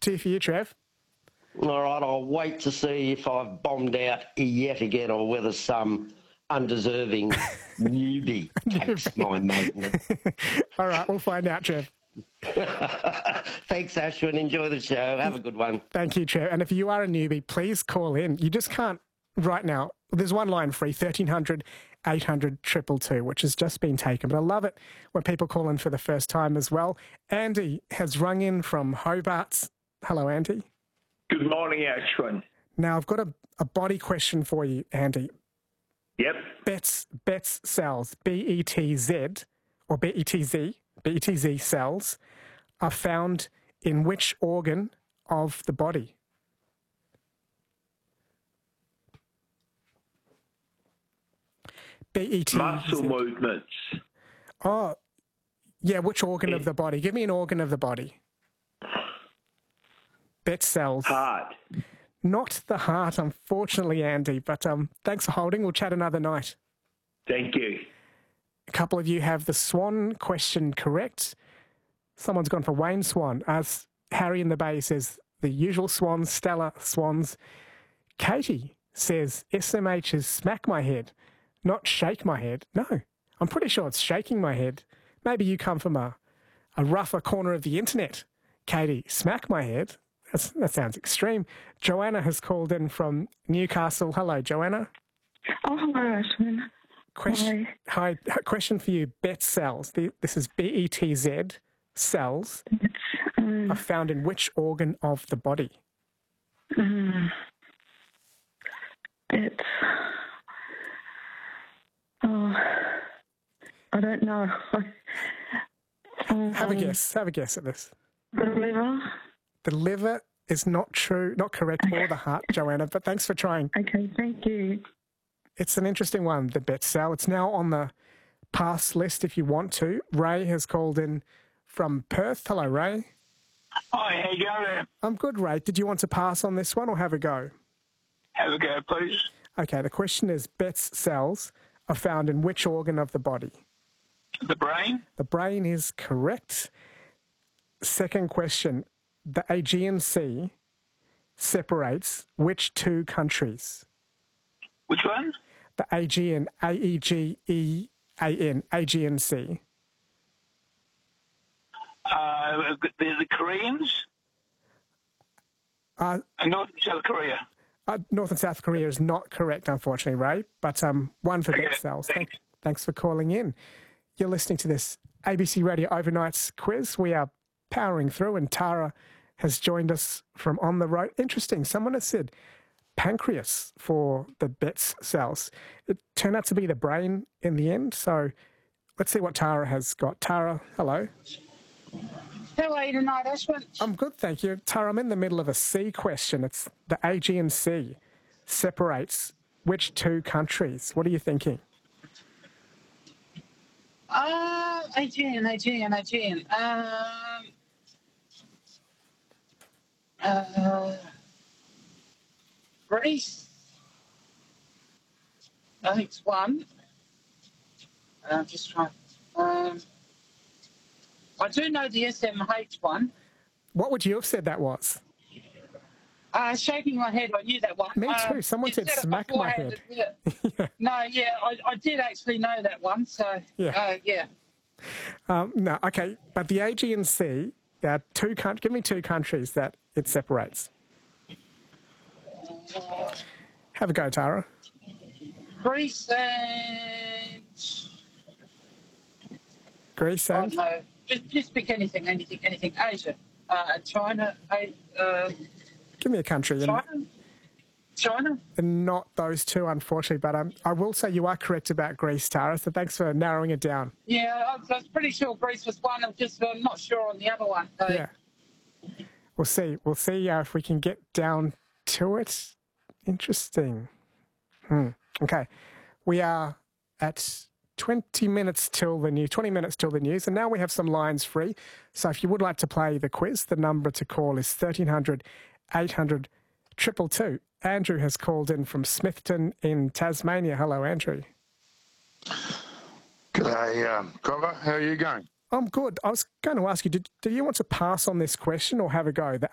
two for you, Trev. All right, I'll wait to see if I've bombed out yet again or whether some undeserving newbie takes my maintenance. All right, we'll find out, Trev. Thanks, Ashwin. Enjoy the show. Have a good one. Thank you, Trev. And if you are a newbie, please call in. You just can't right now. There's one line free, 1300 800 222, which has just been taken. But I love it when people call in for the first time as well. Andy has rung in from Hobart. Hello, Andy. Good morning, Ashwin. Now, I've got a body question for you, Andy. Yep. Betz cells, B-E-T-Z or B-E-T-Z cells are found in which organ of the body? B-E-T-Z. Muscle movements. Oh, yeah, which organ of the body? Give me an organ of the body. Betz cells. Heart. Not the heart, unfortunately, Andy, but thanks for holding. We'll chat another night. Thank you. A couple of you have the swan question correct. Someone's gone for Wayne Swan. As Harry in the Bay says, the usual swans, Stella swans. Katie says, SMH is smack my head, not shake my head. No, I'm pretty sure it's shaking my head. Maybe you come from a rougher corner of the internet. Katie, smack my head. That sounds extreme. Joanna has called in from Newcastle. Hello, Joanna. Oh, hello, Ashwin. Hi. Question for you. Betz cells. This is B-E-T-Z cells are found in which organ of the body? Betz. Oh, I don't know. Have a guess. Have a guess at this. The liver. The liver is not true, not correct, or the heart, Joanna, but thanks for trying. Okay, thank you. It's an interesting one, the Betz cell. It's now on the pass list if you want to. Ray has called in from Perth. Hello, Ray. Hi, how you going? I'm good, Ray. Did you want to pass on this one or have a go? Have a go, please. Okay, the question is Betz cells are found in which organ of the body? The brain? The brain is correct. Second question. The Aegean Sea separates which two countries? Which one? The Aegean, A-E-G-E-A-N, Aegean Sea. The Koreans? North and South Korea. North and South Korea is not correct, unfortunately, Ray, but one for Betz cells. Thanks for calling in. You're listening to this ABC Radio Overnights quiz. We are powering through, and Tara has joined us from on the road. Interesting. Someone has said pancreas for the Betz cells. It turned out to be the brain in the end. So let's see what Tara has got. Tara, hello. How are you tonight, Ashwin? I'm good, thank you. Tara, I'm in the middle of a sea question. It's the Aegean Sea separates which two countries? What are you thinking? Aegean. Greece. I think it's one. I'm just trying. I do know the SMH one. What would you have said that was? Shaking my head, I knew that one. Me too. Someone said smack my head. Yeah. No, I did actually know that one. So, yeah. No, okay. But the Aegean Sea, there are give me two countries that it separates. Have a go, Tara. Greece and... Greece and... no. Just pick anything. Asia. China. Give me a country. China? And not those two, unfortunately. But I will say you are correct about Greece, Tara, so thanks for narrowing it down. Yeah, I was pretty sure Greece was one. I'm not sure on the other one. So. Yeah. We'll see. We'll see if we can get down to it. Interesting. Okay. We are at 20 minutes till the news, and now we have some lines free. So if you would like to play the quiz, the number to call is 1300 800 222. Andrew has called in from Smithton in Tasmania. Hello, Andrew. G'day, Cobber. How are you going? I'm good. I was going to ask you, did you want to pass on this question or have a go? The